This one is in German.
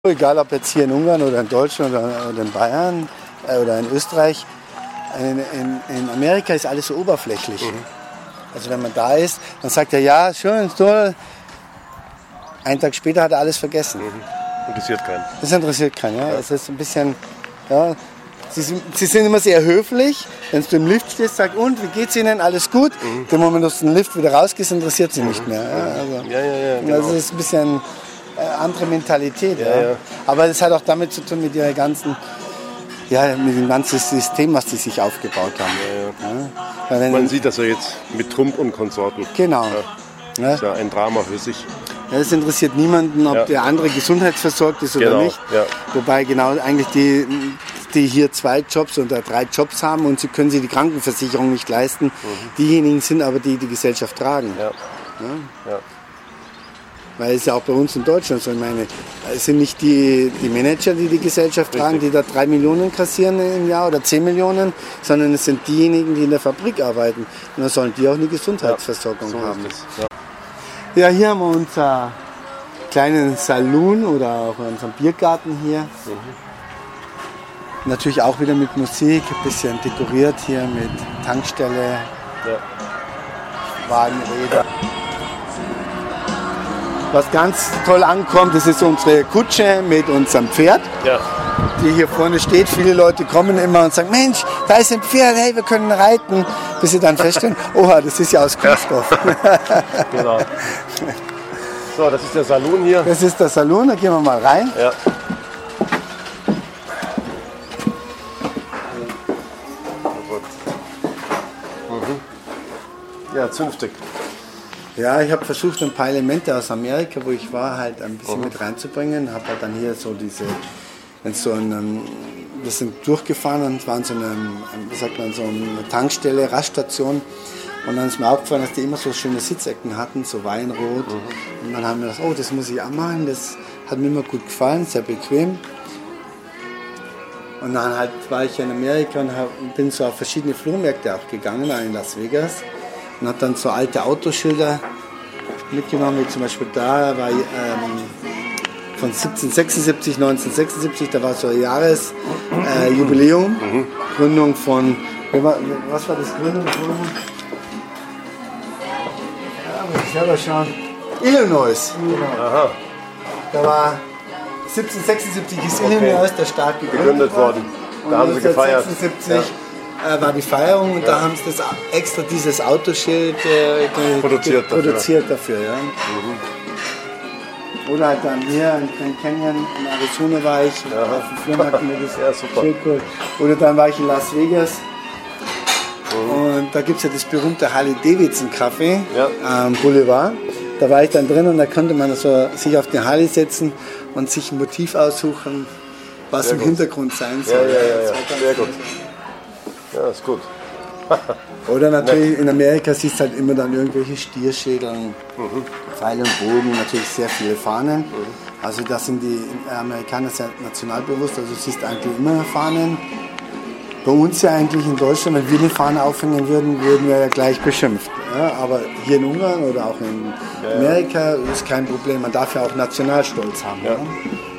Egal ob jetzt hier in Ungarn oder in Deutschland oder in Bayern oder in Österreich, in Amerika ist alles so oberflächlich. Also wenn man da ist, dann sagt er, ja, schön, toll. Einen Tag später hat er alles vergessen. Interessiert keinen. Das interessiert keinen, ja. Es ist ein bisschen, ja. Sie sind immer sehr höflich. Wenn du im Lift stehst, sagst, und, wie geht's Ihnen? Alles gut? Der Moment, dass du den Lift wieder rausgehst, interessiert sie nicht mehr. Ja, also, genau. Das ist ein bisschen andere Mentalität. Ja. Aber das hat auch damit zu tun mit ihrer ganzen, mit dem ganzen System, was sie sich aufgebaut haben. Ja. Man sieht das ja jetzt mit Trump und Konsorten. Genau. Ja. Das ist ja ein Drama für sich. Ja, das interessiert niemanden, ob der andere gesundheitsversorgt ist oder nicht. Ja. Wobei genau eigentlich die hier 2 Jobs oder 3 Jobs haben und sie können sich die Krankenversicherung nicht leisten. Diejenigen sind aber die Gesellschaft tragen. Ja. Weil es ja auch bei uns in Deutschland so, ich meine, es sind nicht die Manager, die Gesellschaft tragen, die da 3 Millionen kassieren im Jahr oder 10 Millionen, sondern es sind diejenigen, die in der Fabrik arbeiten. Und dann sollen die auch eine Gesundheitsversorgung so haben. ist es. Ja, hier haben wir unser kleinen Saloon oder auch unseren Biergarten hier. Natürlich auch wieder mit Musik, ein bisschen dekoriert hier mit Tankstelle, Wagenräder. Was ganz toll ankommt, das ist unsere Kutsche mit unserem Pferd, die hier vorne steht. Viele Leute kommen immer und sagen, Mensch, da ist ein Pferd, hey, wir können reiten. Bis sie dann feststellen, oha, das ist ja aus Kunststoff. Genau. So, das ist der Saloon hier. Das ist der Saloon, da gehen wir mal rein. Ja. Ja, zünftig. Ja, ich habe versucht, ein paar Elemente aus Amerika, wo ich war, halt ein bisschen mit reinzubringen. Habe halt dann hier so wir sind durchgefahren und waren so eine Tankstelle, Raststation. Und dann ist mir aufgefallen, dass die immer so schöne Sitzecken hatten, so Weinrot. Und dann haben wir gedacht, oh, das muss ich auch machen. Das hat mir immer gut gefallen, sehr bequem. Und dann halt war ich in Amerika und bin so auf verschiedene Flohmärkte auch gegangen, in Las Vegas. Und habe dann so alte Autoschilder mitgenommen, wie zum Beispiel da war von 1976, da war so ein Jahresjubiläum, Gründung von, was war das Gründung? Ja, muss ich selber schauen. Illinois. Genau. Aha. Da war 1776 ist Illinois der Staat gegründet worden. Da haben sie gefeiert. 1976 war die Feierung und da haben sie das extra dieses Autoschild produziert dafür. Ja. Oder halt dann hier in Grand Canyon in Arizona war ich, auf dem Flohmarkt mir das Schild geholt. Oder dann war ich in Las Vegas. Und da gibt es ja das berühmte Harley-Davidson-Café am Boulevard. Da war ich dann drin und da konnte man so sich auf den Harley setzen und sich ein Motiv aussuchen, was im Hintergrund sein soll. Ja, sehr gut. Ja, ist gut. Oder natürlich in Amerika siehst du halt immer dann irgendwelche Stierschädeln, Pfeil und Bogen, natürlich sehr viele Fahnen. Also da sind die Amerikaner sehr nationalbewusst, also du siehst eigentlich immer Fahnen. Bei uns ja eigentlich in Deutschland, wenn wir eine Fahne aufhängen würden, würden wir ja gleich beschimpft. Ja, aber hier in Ungarn oder auch in Amerika ist kein Problem, man darf ja auch Nationalstolz haben. Ja. Ja.